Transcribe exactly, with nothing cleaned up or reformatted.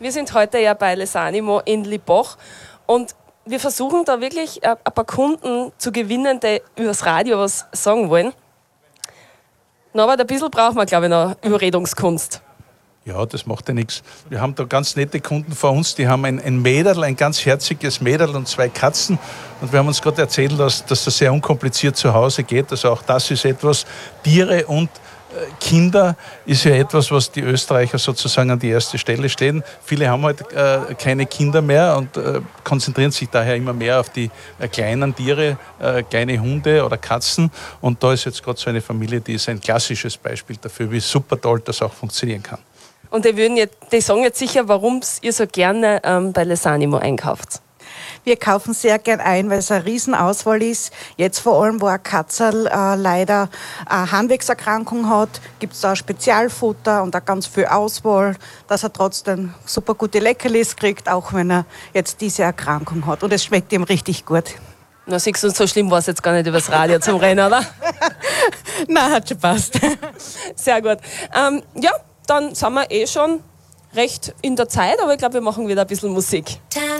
Wir sind heute ja bei Les Animaux in Lippach und wir versuchen da wirklich ein paar Kunden zu gewinnen, die übers Radio was sagen wollen. Na, aber ein bisschen brauchen wir, glaube ich, noch Überredungskunst. Ja, das macht ja nichts. Wir haben da ganz nette Kunden vor uns, die haben ein, ein Mäderl, ein ganz herziges Mäderl und zwei Katzen. Und wir haben uns gerade erzählt, dass, dass das sehr unkompliziert zu Hause geht. Also auch das ist etwas, Tiere und äh, Kinder ist ja etwas, was die Österreicher sozusagen an die erste Stelle stehen. Viele haben halt äh, keine Kinder mehr und äh, konzentrieren sich daher immer mehr auf die äh, kleinen Tiere, äh, kleine Hunde oder Katzen. Und da ist jetzt gerade so eine Familie, die ist ein klassisches Beispiel dafür, wie super toll das auch funktionieren kann. Und die, würden jetzt, die sagen jetzt sicher, warum ihr so gerne ähm, bei Les Animaux einkauft. Wir kaufen sehr gern ein, weil es eine Riesenauswahl ist. Jetzt vor allem, wo ein Katzel äh, leider eine Harnwegserkrankung hat, gibt es da Spezialfutter und auch ganz viel Auswahl, dass er trotzdem super gute Leckerlis kriegt, auch wenn er jetzt diese Erkrankung hat. Und es schmeckt ihm richtig gut. Na, siehst du, so schlimm war es jetzt gar nicht übers Radio zum Rennen, oder? Nein, hat schon passt. Sehr gut. Ähm, ja, dann sind wir eh schon recht in der Zeit, aber ich glaube, wir machen wieder ein bisschen Musik.